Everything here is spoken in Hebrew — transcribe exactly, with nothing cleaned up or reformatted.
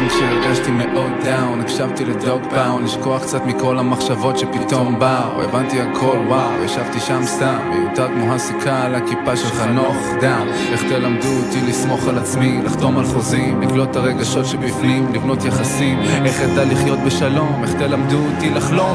כשהרגשתי מאוד דאון, הקשבתי לדוג פאון, לשכוח קצת מכל המחשבות שפתאום באו, הבנתי הכל וואו, ישבתי שם סתם, מיותר כמו הסיכה על הכיפה של חנוך דם. איך תלמדו אותי לסמוך על עצמי, לחתום על חוזים, לגלות הרגשות שבפנים, לבנות יחסים, איך אדע לחיות בשלום, איך תלמדו אותי לחלום,